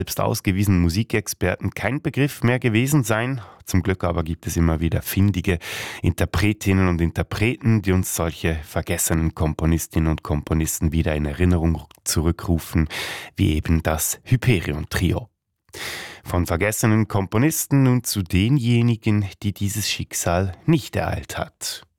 selbst ausgewiesenen Musikexperten kein Begriff mehr gewesen sein. Zum Glück aber gibt es immer wieder findige Interpretinnen und Interpreten, die uns solche vergessenen Komponistinnen und Komponisten wieder in Erinnerung zurückrufen, wie eben das Hyperion-Trio. Von vergessenen Komponisten nun zu denjenigen, die dieses Schicksal nicht ereilt hat.